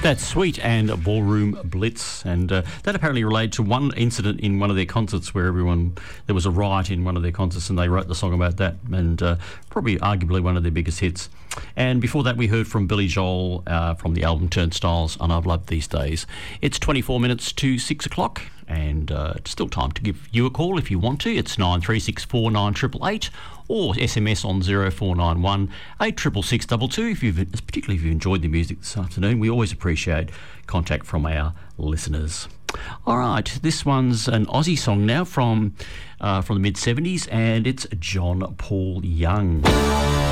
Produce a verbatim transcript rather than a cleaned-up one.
That's Sweet and Ballroom Blitz, and uh, that apparently related to one incident in one of their concerts where everyone, there was a riot in one of their concerts and they wrote the song about that, and uh, probably arguably one of their biggest hits. And before that we heard from Billy Joel uh, from the album Turnstiles, and I've loved these days. It's twenty-four minutes to six o'clock, and uh, it's still time to give you a call if you want to. It's nine three six four nine eight eight eight or S M S on zero four nine one eight six six two two if you've, particularly if you've enjoyed the music this afternoon. We always appreciate contact from our listeners. All right, this one's an Aussie song now from uh, from the mid seventies, and it's John Paul Young.